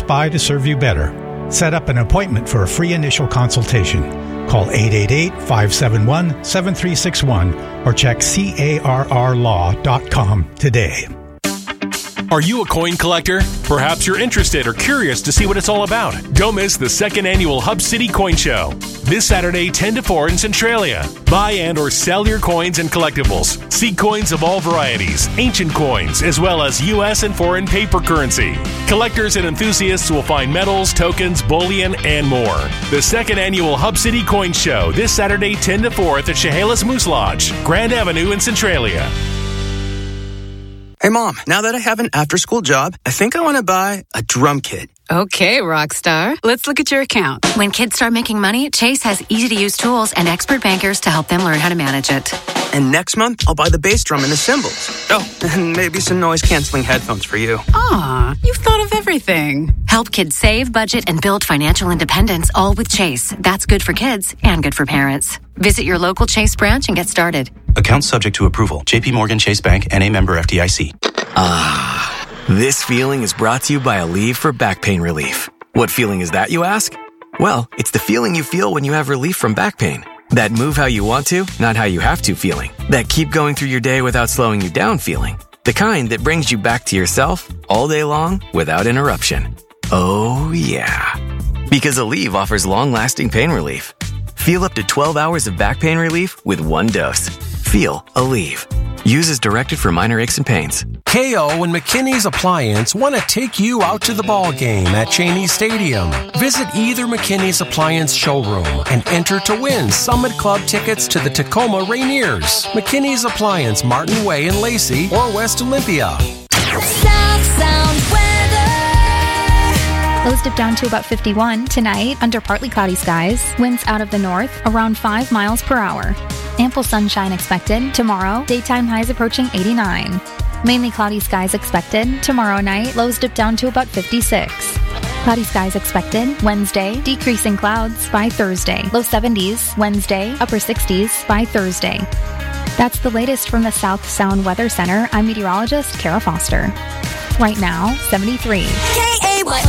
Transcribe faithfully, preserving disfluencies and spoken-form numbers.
Best Buy to serve you better. Set up an appointment for a free initial consultation. Call eight eight eight, five seven one, seven three six one or check carr law dot com today. Are you a coin collector? Perhaps you're interested or curious to see what it's all about. Don't miss the second annual Hub City Coin Show. This Saturday, ten to four in Centralia. Buy and or sell your coins and collectibles. See coins of all varieties, ancient coins, as well as U S and foreign paper currency. Collectors and enthusiasts will find medals, tokens, bullion, and more. The second annual Hub City Coin Show this Saturday, ten to four at the Chehalis Moose Lodge, Grand Avenue in Centralia. Hey, Mom, now that I have an after-school job, I think I want to buy a drum kit. Okay, Rockstar. Let's look at your account. When kids start making money, Chase has easy-to-use tools and expert bankers to help them learn how to manage it. And next month, I'll buy the bass drum and the cymbals. Oh, and maybe some noise-canceling headphones for you. Aw, you've thought of everything. Help kids save, budget, and build financial independence, all with Chase. That's good for kids and good for parents. Visit your local Chase branch and get started. Account subject to approval. J P Morgan Chase Bank, N A member F D I C. Ah, this feeling is brought to you by Aleve for back pain relief. What feeling is that, you ask? Well, it's the feeling you feel when you have relief from back pain. That move how you want to, not how you have to feeling. That keep going through your day without slowing you down feeling. The kind that brings you back to yourself all day long without interruption. Oh, yeah. Because Aleve offers long-lasting pain relief. Feel up to twelve hours of back pain relief with one dose. Feel Aleve. Use as directed for minor aches and pains. K O and McKinney's Appliance want to take you out to the ball game at Cheney Stadium. Visit either McKinney's Appliance showroom and enter to win Summit Club tickets to the Tacoma Rainiers, McKinney's Appliance, Martin Way in Lacey, or West Olympia. South Sound weather. Lows dip down to about fifty-one. Tonight, under partly cloudy skies. Winds out of the north, around five miles per hour. Ample sunshine expected. Tomorrow, daytime highs approaching eighty-nine. Mainly cloudy skies expected. Tomorrow night, lows dip down to about fifty-six. Cloudy skies expected. Wednesday, decreasing clouds by Thursday. Low seventies. Wednesday, upper sixties by Thursday. That's the latest from the South Sound Weather Center. I'm meteorologist Kara Foster. Right now, seventy-three. K A